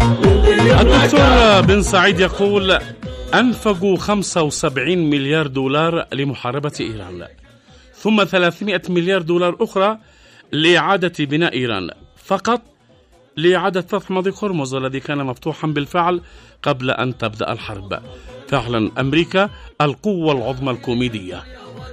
الدكتور بن سعيد يقول أنفقوا 75 مليار دولار لمحاربة إيران، ثم 300 مليار دولار أخرى لإعادة بناء إيران، فقط لإعادة فتح مضيق هرمز الذي كان مفتوحا بالفعل قبل أن تبدأ الحرب. فعلا أمريكا القوة العظمى الكوميدية.